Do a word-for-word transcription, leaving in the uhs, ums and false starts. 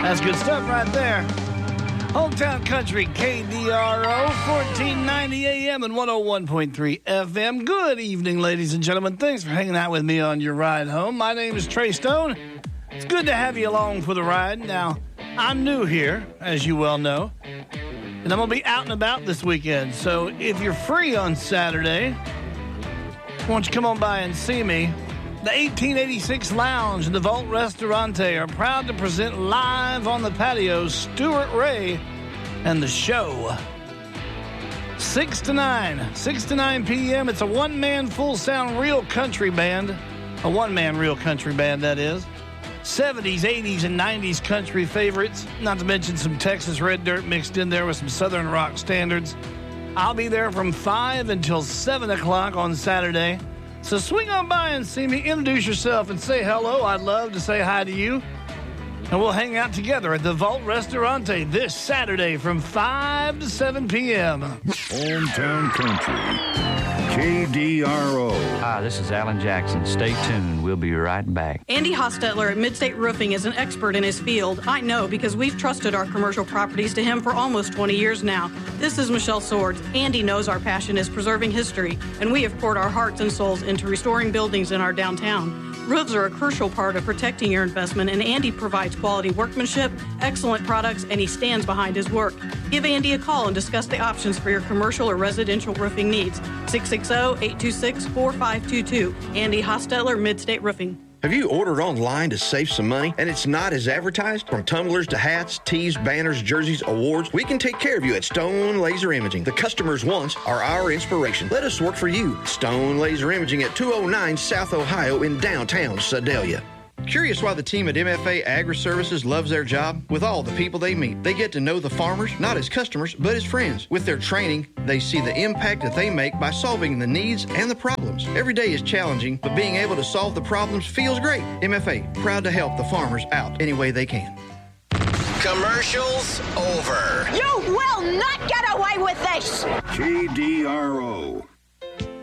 That's good stuff right there. Hometown Country, K D R O, fourteen ninety A M and one oh one point three F M. Good evening, ladies and gentlemen. Thanks for hanging out with me on your ride home. My name is Trey Stone. It's good to have you along for the ride. Now, I'm new here, as you well know, and I'm going to be out and about this weekend. So if you're free on Saturday, why don't you come on by and see me? The eighteen eighty-six Lounge and the Vault Restaurante are proud to present live on the patio Stuart Ray and the Show. six to nine. six to nine p.m. It's a one-man full-sound real country band. A one-man real country band, that is. seventies, eighties, and nineties country favorites. Not to mention some Texas red dirt mixed in there with some southern rock standards. I'll be there from five until seven o'clock on Saturday. So swing on by and see me, introduce yourself, and say hello. I'd love to say hi to you. And we'll hang out together at the Vault Restaurante this Saturday from five to seven p.m. Hometown Country, K D R O. Hi, this is Alan Jackson. Stay tuned. We'll be right back. Andy Hostetler at Midstate Roofing is an expert in his field. I know because we've trusted our commercial properties to him for almost twenty years now. This is Michelle Swords. Andy knows our passion is preserving history, and we have poured our hearts and souls into restoring buildings in our downtown. Roofs are a crucial part of protecting your investment, and Andy provides quality workmanship, excellent products, and he stands behind his work. Give Andy a call and discuss the options for your commercial or residential roofing needs. six six zero, eight two six, four five two two. Andy Hostetler, Midstate Roofing. Have you ordered online to save some money and it's not as advertised? From tumblers to hats, tees, banners, jerseys, awards, we can take care of you at Stone Laser Imaging. The customer's wants are our inspiration. Let us work for you. Stone Laser Imaging at two oh nine South Ohio in downtown Sedalia. Curious why the team at M F A Agri-Services loves their job? With all the people they meet, they get to know the farmers, not as customers, but as friends. With their training, they see the impact that they make by solving the needs and the problems. Every day is challenging, but being able to solve the problems feels great. M F A, proud to help the farmers out any way they can. Commercials over. You will not get away with this! K D R O.